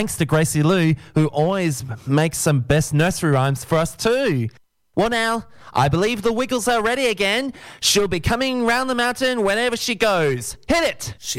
thanks to Gracie Lou, who always makes some best nursery rhymes for us too. Well now, I believe the Wiggles are ready again. She'll be coming round the mountain whenever she goes. Hit it!